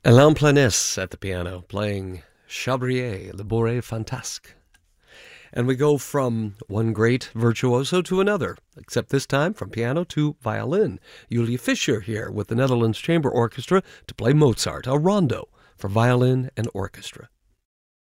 Alain Planès at the piano, playing Chabrier, Le Bourrée Fantasque. And we go from one great virtuoso to another, except this time from piano to violin. Julia Fischer here with the Netherlands Chamber Orchestra to play Mozart, a rondo for violin and orchestra.